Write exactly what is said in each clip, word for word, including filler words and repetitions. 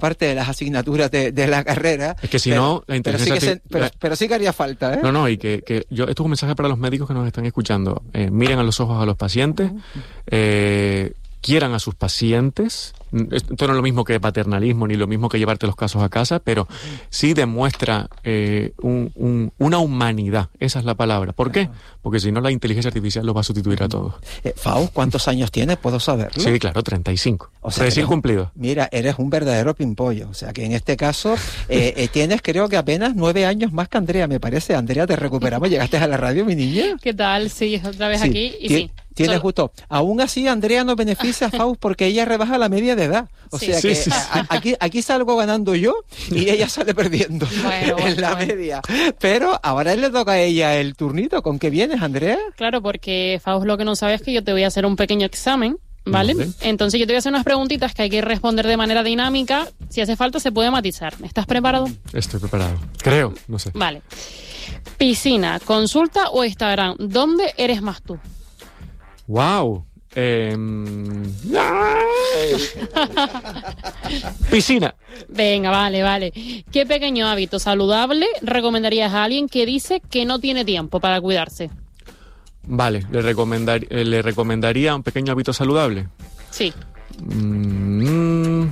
parte de las asignaturas de, de la carrera. Es que si pero, no, la inteligencia... Pero sí, que se, pero, pero sí que haría falta, ¿eh? No, no, y que, que yo, esto es un mensaje para los médicos que nos están escuchando. Eh, miren a los ojos a los pacientes, eh, quieran a sus pacientes. Esto no es lo mismo que paternalismo, ni lo mismo que llevarte los casos a casa, pero sí demuestra eh, un, un, una humanidad, esa es la palabra. ¿Por qué? Porque si no, la inteligencia artificial los va a sustituir a todos. Eh, Faust, ¿cuántos años tienes? ¿Puedo saberlo? Sí, claro, treinta y cinco. O sea, recién cumplido. Mira, eres un verdadero pimpollo. O sea, que en este caso eh, eh, tienes, creo que apenas nueve años más que Andrea, me parece. Andrea, te recuperamos. ¿Llegaste a la radio, mi niña? ¿Qué tal? Sí, otra vez sí. aquí y Tien, sí. Tienes Solo... justo. Aún así, Andrea no beneficia a Faust porque ella rebaja la media de edad. O sí. sea sí, que sí, sí. A, aquí, aquí salgo ganando yo y ella sale perdiendo bueno, bueno, en la bueno. media. Pero ahora le toca a ella el turnito. ¿Con qué vienes, Andrea? Claro, porque Faust lo que no sabe es que yo te voy a hacer un pequeño examen. ¿Vale? Vale. Entonces yo te voy a hacer unas preguntitas que hay que responder de manera dinámica. Si hace falta se puede matizar. ¿Estás preparado? Estoy preparado. Creo, no sé. Vale. Piscina, consulta o Instagram. ¿Dónde eres más tú? Wow. Eh, piscina. Venga, vale, vale. ¿Qué pequeño hábito saludable recomendarías a alguien que dice que no tiene tiempo para cuidarse? Vale, le, recomendar, eh, le recomendaría un pequeño hábito saludable. Sí. Mm,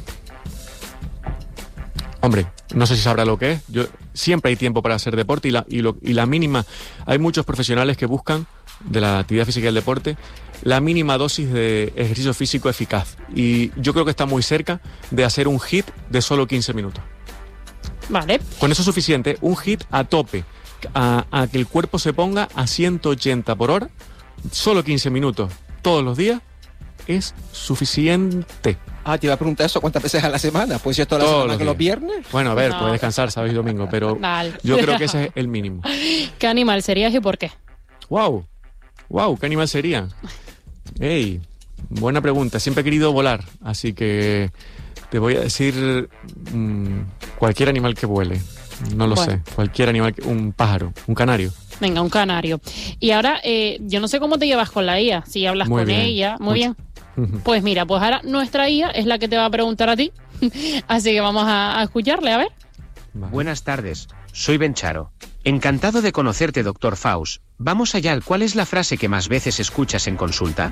hombre, no sé si sabrá lo que es. Yo siempre hay tiempo para hacer deporte y la, y, lo, y la mínima... Hay muchos profesionales que buscan, de la actividad física y el deporte, la mínima dosis de ejercicio físico eficaz. Y yo creo que está muy cerca de hacer un hit de solo quince minutos. Vale. Con eso es suficiente. Un hit a tope. A, a que el cuerpo se ponga a ciento ochenta por hora, solo quince minutos todos los días, es suficiente. Ah, te iba a preguntar eso, ¿cuántas veces a la semana? Pues si es toda la Todos semana los que los días. viernes. Bueno, a ver, No. puedes descansar sábado y domingo, pero Vale. yo creo que ese es el mínimo. ¿Qué animal serías y por qué? Wow, wow, ¿qué animal sería? Ey, buena pregunta. Siempre he querido volar, así que te voy a decir mmm, cualquier animal que vuele. No lo Bueno. sé. Cualquier animal, que, un pájaro, un canario. Venga, un canario. Y ahora, eh, yo no sé cómo te llevas con la I A, si hablas Muy con bien. ella. Muy Mucho. bien. Pues mira, pues ahora nuestra I A es la que te va a preguntar a ti. Así que vamos a, a escucharle, a ver. Vale. Buenas tardes, soy Bencharo. Encantado de conocerte, doctor Faust. Vamos allá, ¿cuál es la frase que más veces escuchas en consulta?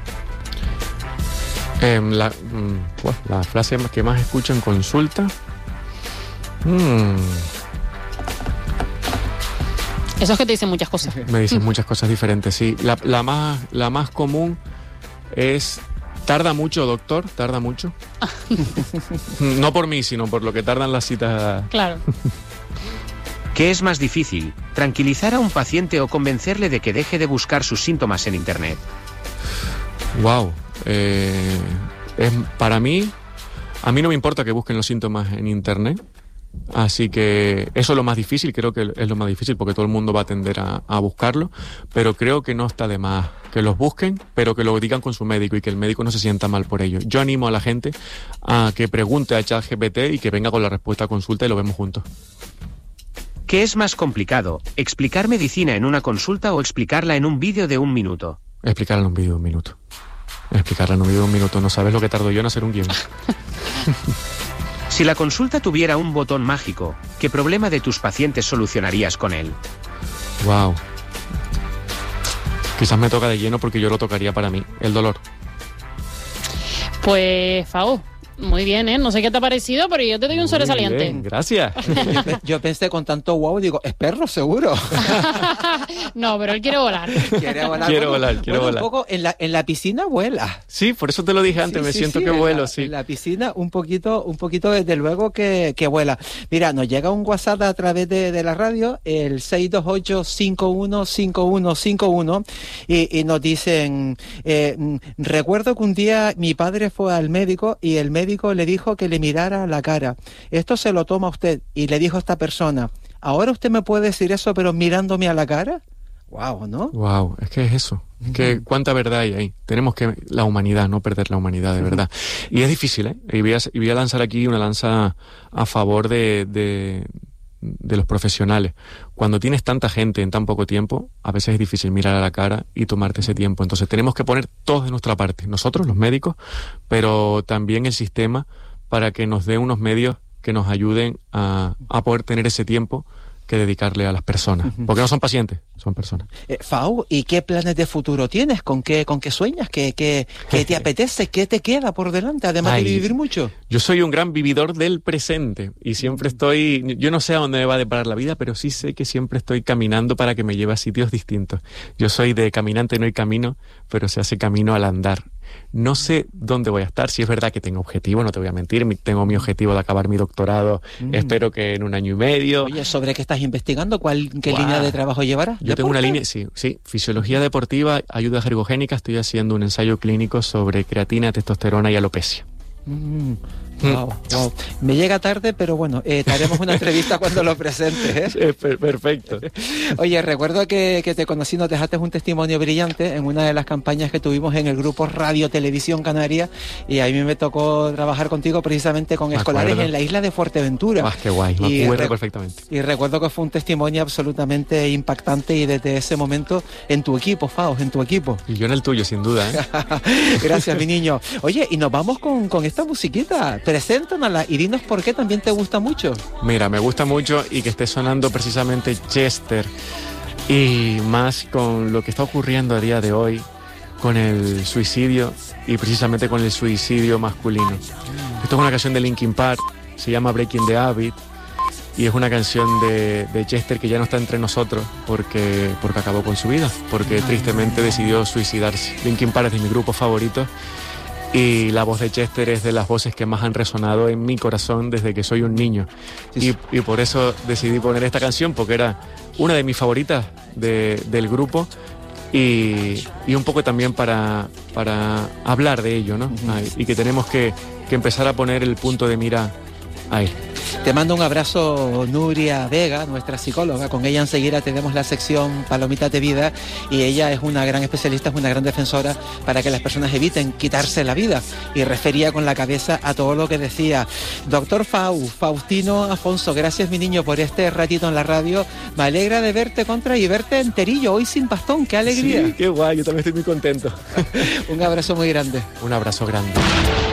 Eh, la, mm, bueno, la frase que más escucho en consulta. Mm, Eso es que te dicen muchas cosas. me dicen muchas cosas diferentes, sí. La, la, más, la más común es... ¿Tarda mucho, doctor? ¿Tarda mucho? No por mí, sino por lo que tardan las citas. Claro. ¿Qué es más difícil, tranquilizar a un paciente o convencerle de que deje de buscar sus síntomas en Internet? Wow. Eh, es, para mí, a mí no me importa que busquen los síntomas en Internet. Así que eso es lo más difícil, creo que es lo más difícil porque todo el mundo va a tender a, a buscarlo, pero creo que no está de más que los busquen, pero que lo digan con su médico y que el médico no se sienta mal por ello. Yo animo a la gente a que pregunte a ChatGPT y que venga con la respuesta a consulta y lo vemos juntos. ¿Qué es más complicado, explicar medicina en una consulta o explicarla en un vídeo de un minuto? Explicarla en un vídeo de un minuto. Explicarla en un vídeo de un minuto. No sabes lo que tardo yo en hacer un guión. Si la consulta tuviera un botón mágico, ¿qué problema de tus pacientes solucionarías con él? Wow. Quizás me toca de lleno porque yo lo tocaría para mí. El dolor. Pues, Fao, muy bien, ¿eh? No sé qué te ha parecido, pero yo te doy un Muy sobresaliente. bien, gracias. Yo, pe- yo pensé con tanto wow, digo, es perro seguro. No, pero él quiere volar. Quiere volar. Quiero volar, quiero bueno, volar. Un poco en la, en la piscina vuela. Sí, por eso te lo dije antes, Sí, me sí, siento sí, que en vuelo, la, sí. En la piscina un poquito, un poquito desde luego que, que vuela. Mira, nos llega un WhatsApp a través de, de la radio, el seis dos ocho, cinco uno cinco uno cinco uno, y, y nos dicen, eh, mm, recuerdo que un día mi padre fue al médico y el médico le dijo que le mirara la cara. Esto se lo toma usted, y le dijo a esta persona, ¿ahora usted me puede decir eso pero mirándome a la cara? Wow, ¿no? Wow, es que es eso. Es que cuánta verdad hay ahí. Tenemos que la humanidad, no perder la humanidad, de verdad. Y es difícil, ¿eh? Y voy a, y voy a lanzar aquí una lanza a favor de, de, de los profesionales. Cuando tienes tanta gente en tan poco tiempo, a veces es difícil mirar a la cara y tomarte ese tiempo. Entonces tenemos que poner todos de nuestra parte, nosotros, los médicos, pero también el sistema, para que nos dé unos medios que nos ayuden a, a poder tener ese tiempo que dedicarle a las personas, uh-huh. porque no son pacientes, son personas. Eh, Fau, ¿y qué planes de futuro tienes? ¿Con qué, con qué sueñas? ¿Qué, qué, qué te apetece? ¿Qué te queda por delante, además Ay, de vivir mucho? Yo soy un gran vividor del presente y siempre estoy, yo no sé a dónde me va a deparar la vida, pero sí sé que siempre estoy caminando para que me lleve a sitios distintos. Yo soy de caminante, no hay camino, pero se hace camino al andar. No sé dónde voy a estar, si es verdad que tengo objetivo, no te voy a mentir, tengo mi objetivo de acabar mi doctorado, mm. espero que en un año y medio. Oye, ¿sobre qué estás investigando? ¿Cuál, qué wow. línea de trabajo llevarás? Yo tengo una línea, sí, sí, fisiología deportiva, ayuda ergogénica, estoy haciendo un ensayo clínico sobre creatina, testosterona y alopecia. Mm. Wow, wow. Me llega tarde, pero bueno, eh, te haremos una entrevista cuando lo presentes, ¿eh? Perfecto. Oye, recuerdo que, que te conocí, nos dejaste un testimonio brillante en una de las campañas que tuvimos en el grupo Radio Televisión Canaria, y a mí me tocó trabajar contigo precisamente con me escolares acuerdo. En la isla de Fuerteventura. Ah, qué guay, me acuerdo perfectamente. Y recuerdo que fue un testimonio absolutamente impactante, y desde ese momento en tu equipo, Faust, en tu equipo. Y yo en el tuyo, sin duda, ¿eh? Gracias, mi niño. Oye, y nos vamos con, con esta musiquita. Preséntanosla y dinos por qué también te gusta mucho. Mira, me gusta mucho y que esté sonando precisamente Chester, y más con lo que está ocurriendo a día de hoy con el suicidio, y precisamente con el suicidio masculino. Esto es una canción de Linkin Park, se llama Breaking the Habit, y es una canción de, de Chester que ya no está entre nosotros porque, porque acabó con su vida, porque tristemente decidió suicidarse. Linkin Park es de mi grupo favorito, y la voz de Chester es de las voces que más han resonado en mi corazón desde que soy un niño. Y, y por eso decidí poner esta canción, porque era una de mis favoritas de, del grupo, y, y un poco también para, para hablar de ello, ¿no? Uh-huh. Ay, y que tenemos que, que empezar a poner el punto de mira ahí. Te mando un abrazo, Nuria Vega, nuestra psicóloga. Con ella enseguida tenemos la sección Palomitas de Vida, y ella es una gran especialista, es una gran defensora para que las personas eviten quitarse la vida, y refería con la cabeza a todo lo que decía. Doctor Fau, Faustino Afonso, gracias, mi niño, por este ratito en la radio. Me alegra de verte, contra, y verte enterillo, hoy sin bastón. ¡Qué alegría! Sí, qué guay, yo también estoy muy contento. Un abrazo muy grande. Un abrazo grande.